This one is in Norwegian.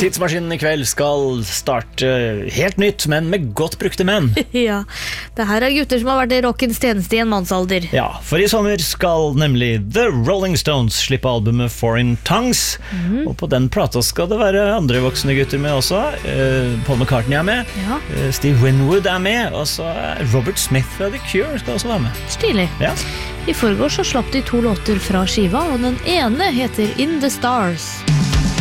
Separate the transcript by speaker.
Speaker 1: Tidsmaskinen I kveld skal starte helt nytt, men med godt brukte menn.
Speaker 2: Ja, det her gutter som har vært I rockens tjeneste I en mannsalder.
Speaker 1: Ja, for I sommer skal nemlig The Rolling Stones slippe albumet Foreign Tongues, og på den plata skal det være andre voksne gutter med også. Paul McCartney med,
Speaker 2: Ja.
Speaker 1: Steve Winwood med, og så Robert Smith av The Cure skal også være med.
Speaker 2: Stilig.
Speaker 1: Ja.
Speaker 2: I forgår så slapp de 2 låter fra skiva, og den ene heter In the Stars.